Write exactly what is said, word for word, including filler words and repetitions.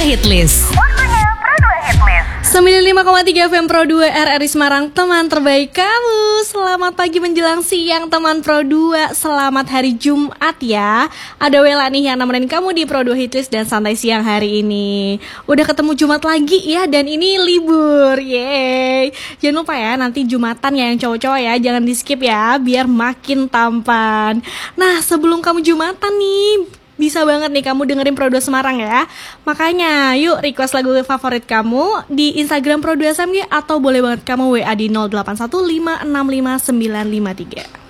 Hitlist. Waktunya Pro dua Hitlist. sembilan puluh lima koma tiga F M Pro dua R R I Semarang, teman terbaik kamu. Selamat pagi menjelang siang teman Pro dua. Selamat hari Jumat ya. Ada Wela nih yang nemenin kamu di Pro dua Hitlist dan santai siang hari ini. Udah ketemu Jumat lagi ya, dan ini libur. Yeay. Jangan lupa ya, nanti Jumatan ya yang cowok-cowok ya, jangan di skip ya, biar makin tampan. Nah, sebelum kamu Jumatan nih, bisa banget nih kamu dengerin Pro dua Semarang ya. Makanya yuk request lagu favorit kamu di Instagram Pro dua S M G, atau boleh banget kamu W A di nol delapan satu lima enam lima sembilan lima tiga.